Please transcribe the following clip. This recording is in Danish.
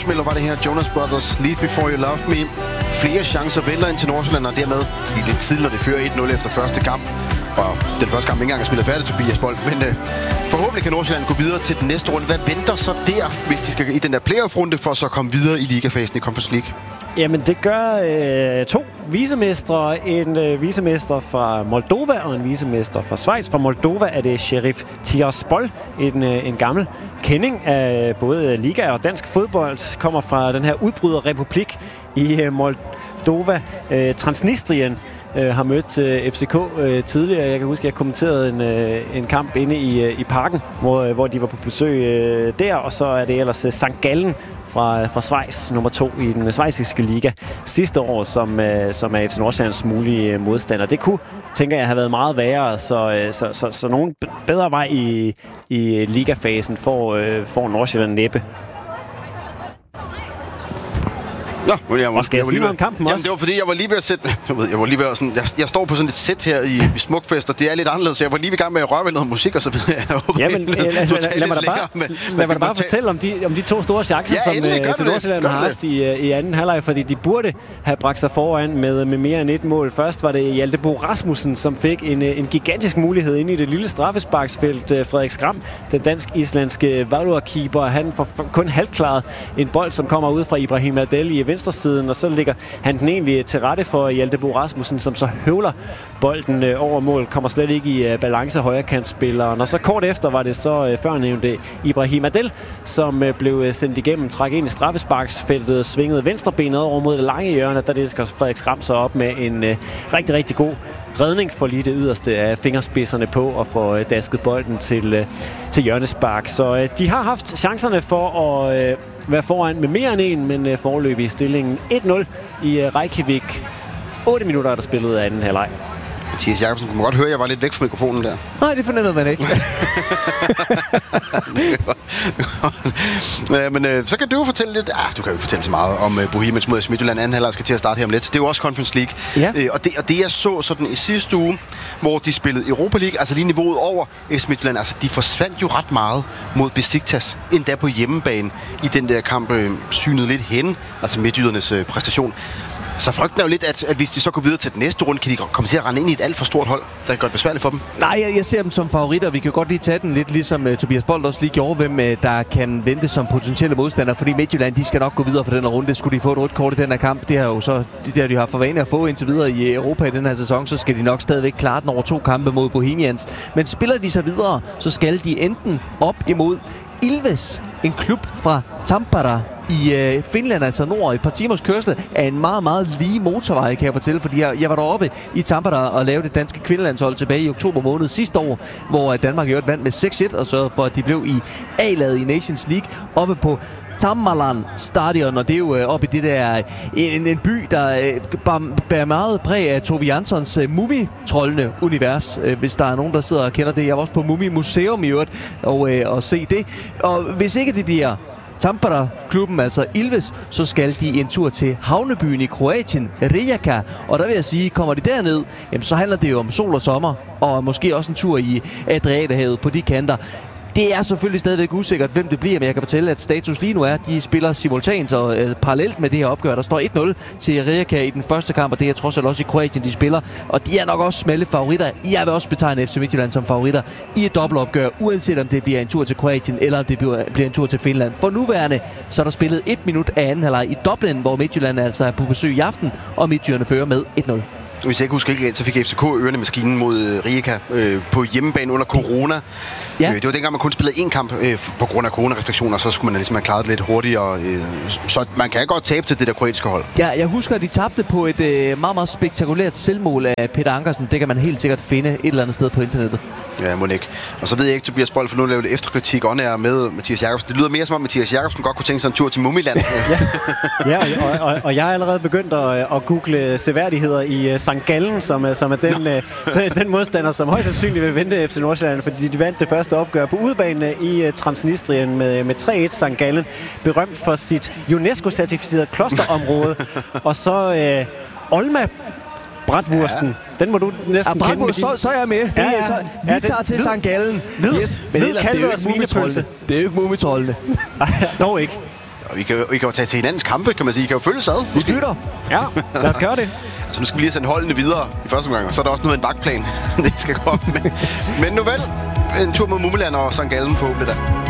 dødsmælder var det her. Jonas Brothers, Leave Before You Love Me. Flere chancer venter ind til Nordsjælland, og dermed de lidt tidligt, når det fører 1-0 efter første kamp. Og den første kamp ikke engang er spillet færdigt, Tobias Bold. Men forhåbentlig kan Nordsjælland gå videre til den næste runde. Hvad venter så der, hvis de skal i den der playoff-runde, for så at komme videre i ligafasen i Conference League? Jamen, det gør 2 visemestre. En visemester fra Moldova og en visemester fra Schweiz. Fra Moldova er det Sheriff Tiraspol, en gammel kending af både liga og dansk fodbold. Kommer fra den her udbryderrepublik i Moldova. Transnistrien har mødt FCK tidligere. Jeg kan huske, at jeg kommenterede en kamp inde i parken, hvor de var på besøg der. Og så er det ellers St. Gallen fra Schweiz, nummer 2 i den schweiziske liga sidste år, som er FC Nordsjællands mulige modstander. Det kunne, tænker jeg, have været meget værre, så nogen bedre vej i ligafasen får Nordsjælland næppe. Nå, og skal jeg sige noget om kampen også? Jamen, det var fordi, jeg var lige ved at sætte... Jeg står på sådan et sæt her i Smukfest, og det er lidt anderledes, så jeg var lige ved gang med at røre ved noget musik og så videre. Jamen, lad mig da bare fortælle om de 2 store chancer, som FC Nordsjælland har haft i anden halvleg, fordi de burde have bragt sig foran med mere end 1 mål. Først var det Hjalte Bo Rasmussen, som fik en gigantisk mulighed inde i det lille straffesparksfelt. Frederik Skram, den dansk-islandske Valur-keeper, han får kun halvklaret en bold, som kommer ud fra Ibrahim Adel i venstresiden, og så ligger han den egentlig til rette for Hjalte Bo Rasmussen, som så høvler bolden over mål, kommer slet ikke i balance højrekantspilleren. Og så kort efter var det så førnævnte Ibrahim Adel, som blev sendt igennem, træk ind i straffesparksfeltet, svingede venstrebenet over mod det lange hjørne, der disker Frederik Skram så op med en rigtig, rigtig god redning for lige det yderste af fingerspidserne på og få dasket bolden til hjørnespark. Så de har haft chancerne for at være foran med mere end 1, men foreløbig i stillingen 1-0 i Reykjavik. 8 minutter er der spillet af anden halvleg. Mathias Jakobsen, kunne man godt høre, at jeg var lidt væk fra mikrofonen der? Nej, det fornemmede man ikke. Men så kan du jo fortælle lidt... du kan jo fortælle så meget om Bohemians mod Midtjylland. Anden halvleg skal til at starte her om lidt. Det er jo også Conference League. Ja. Og det jeg så sådan i sidste uge, hvor de spillede Europa League, altså lige niveauet over FC Midtjylland, altså de forsvandt jo ret meget mod Besiktas, endda på hjemmebane i den der kamp, synede lidt hen, altså midtjydernes præstation. Så frygten er jo lidt, at hvis de så går videre til den næste runde, kan de komme til at rende ind i et alt for stort hold, der kan gøre det besværligt for dem. Nej, jeg ser dem som favoritter. Vi kan godt lige tage den lidt, ligesom Tobias Bold også lige gjorde, hvem der kan vente som potentielle modstandere, fordi Midtjylland, de skal nok gå videre for den her runde. Skulle de få et rødt kort i den her kamp, det har jo så de har for vane at få indtil videre i Europa i den her sæson, så skal de nok stadigvæk klare den over 2 kampe mod Bohemians. Men spiller de så videre, så skal de enten op imod Ilves, en klub fra Tampere i Finland, altså nord, et par timers kørsel af en meget, meget lige motorvej, kan jeg fortælle, fordi jeg var deroppe i Tampere og lavede det danske kvindelandshold tilbage i oktober måned sidste år, hvor Danmark i øvrigt vandt med 6-1 og sørgede for, at de blev i A-laget i Nations League oppe på Tammalan Stadion, og det er jo oppe i det der en by, der bærer meget præg af Tove Janssons Mumitrollene univers, hvis der er nogen, der sidder og kender det. Jeg var også på Mumimuseum i øvrigt og se det. Og hvis ikke det bliver Tampere-klubben, altså Ilves, så skal de en tur til havnebyen i Kroatien, Rijeka. Og der vil jeg sige, kommer de derned, jamen, så handler det jo om sol og sommer, og måske også en tur i Adriaterhavet på de kanter. Det er selvfølgelig stadigvæk usikkert, hvem det bliver, men jeg kan fortælle, at status lige nu er, at de spiller simultant og parallelt med det her opgør. Der står 1-0 til Rijeka i den første kamp, og det er trods alt også i Kroatien, de spiller. Og de er nok også smalle favoritter. Jeg vil også betegne FC Midtjylland som favoritter i et dobbeltopgør, uanset om det bliver en tur til Kroatien, eller om det bliver en tur til Finland. For nuværende, så er der spillet 1 minut af anden halvleg i Dublin, hvor Midtjylland altså er på besøg i aften, og Midtjylland fører med 1-0. Hvis jeg ikke husker ikke, så fik FCK ørerne maskinen mod Rijeka på hjemmebane under corona. Ja. Det var dengang, man kun spillede 1 kamp på grund af coronarestriktioner, så skulle man ligesom have klaret det lidt hurtigere. Så man kan godt tabe til det der kroatiske hold. Ja, jeg husker, at de tabte på et meget, meget spektakulært selvmål af Peter Ankersen. Det kan man helt sikkert finde et eller andet sted på internettet. Ja, må ikke. Og så ved jeg ikke, Tobias Bold, for nu laver det efterkritik on-air med Mathias Jakobsen. Det lyder mere som om, Mathias Jakobsen godt kunne tænke sig en tur til Mumiland. og jeg har allerede begyndt at google seværdigheder i St. Gallen, som er den modstander, som højst sandsynligt vil vente FC Nordsjælland, fordi de vandt det første opgør på udebane i Transnistrien med 3-1. St. Gallen, berømt for sit UNESCO-certificerede klosterområde. Og så Olma Bratwursten. Ja. Den må du næsten kende. Så er jeg med. Vi tager til St. Gallen. Yes. Men ellers, det er jo ikke mumitrollene. Det er jo ikke mumitrollene. Dog ikke. Og vi kan jo tage til hinandens kampe, kan man sige. I kan jo følges ad. Vi bytter. Ja, lad os gøre det. Altså, nu skal vi lige sende holdene videre i første omgang, og så er der også noget af en vagtplan, det skal gå op med. Men nu vel, en tur mod Mummeland og St. Gallen forhåbentlig da.